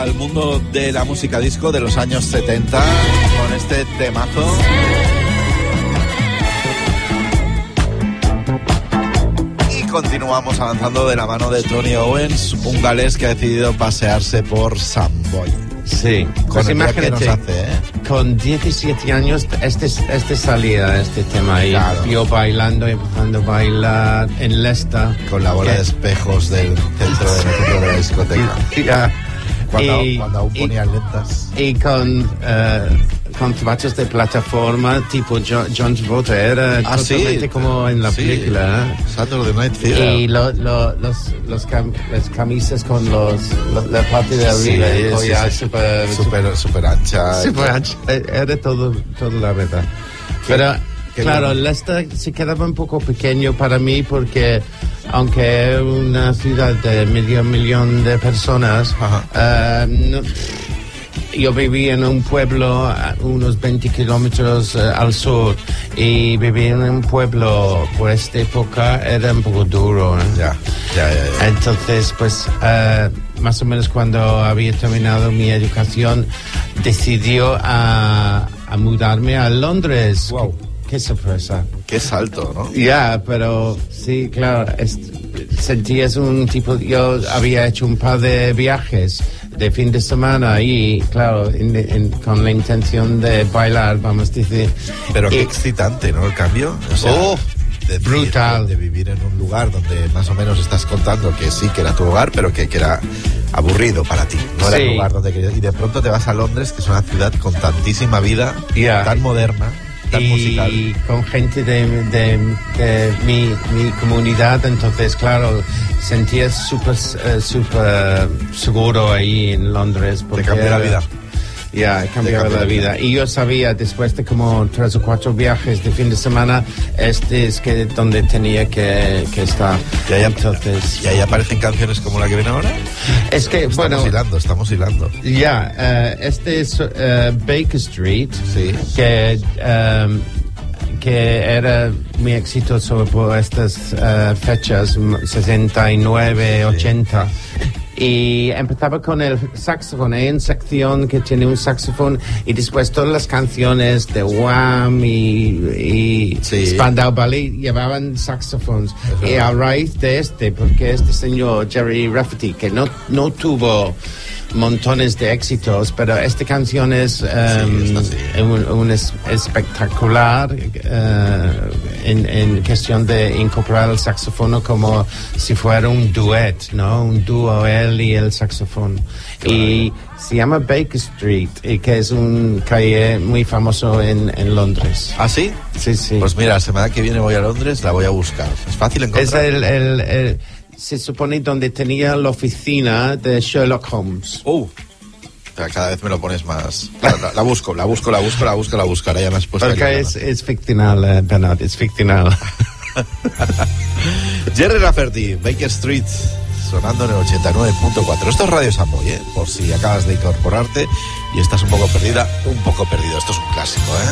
al mundo de la música disco de los años 70 con este temazo. Y continuamos avanzando de la mano de Tony Owens, un galés que ha decidido pasearse por Samboy. Sí, Con pues el imagínate, que nos hace, con 17 años este salía, este tema ahí, claro. Yo bailando, empezando a bailar en Leicester. Con la bola de espejos del centro de la discoteca. Ya. Cuando aún ponían lentas. Y con zapatos de plataforma tipo John Travolta, era totalmente como en la película. Saturday Night Fever. Y las camisas con la parte de arriba, el collar super ancha. Super ancha, era todo la verdad. Pero claro, Leicester se quedaba un poco pequeño para mí porque aunque es una ciudad de medio millón de personas, yo viví en un pueblo a unos 20 kilómetros al sur y vivir en un pueblo por esta época era un poco duro. Ya. Entonces, pues, más o menos cuando había terminado mi educación, decidió a mudarme a Londres. Wow. Qué sorpresa. Qué salto, ¿no? Ya, pero sí, claro, sentías un tipo. Yo había hecho un par de viajes de fin de semana y, claro, con la intención de bailar, vamos a decir. Pero qué excitante, ¿no? El cambio. O sea, brutal. De vivir en un lugar donde más o menos estás contando que sí que era tu hogar, pero que era aburrido para ti. No era el lugar donde querías. Y de pronto te vas a Londres, que es una ciudad con tantísima vida, tan moderna. Y musical. Con gente de mi comunidad, entonces claro, sentías súper seguro ahí en Londres. Te cambió la vida. Ya, cambiaba la vida. Y yo sabía, después de como 3 o 4 viajes de fin de semana, este es donde tenía que estar. Y ahí aparecen canciones como la que viene ahora. Es que, Estamos hilando. Ya, este es Baker Street, sí. que era muy exitoso por estas fechas, 69, 80. Y empezaba con el saxofón. Hay una sección que tiene un saxofón y después todas las canciones de Wham y Spandau Ballet llevaban saxofones. Y a raíz de porque este señor Gerry Rafferty, que no tuvo montones de éxitos, pero esta canción es un espectacular en cuestión de incorporar el saxofón como si fuera un duet, ¿no? Un dúo, él y el saxofón. Claro. Y se llama Baker Street, y que es un calle muy famoso en Londres. ¿Ah, sí? Sí. Pues mira, la semana que viene voy a Londres, la voy a buscar. ¿Es fácil encontrar? Es se supone donde tenía la oficina de Sherlock Holmes. Cada vez me lo pones más. La busco. Ahora ya me has puesto. Porque es ficcional, Bernard, es ficcional. Gerry Rafferty, Baker Street, sonando en el 89.4. Esto es Radio Samboy, por si acabas de incorporarte y estás un poco perdido. Esto es un clásico,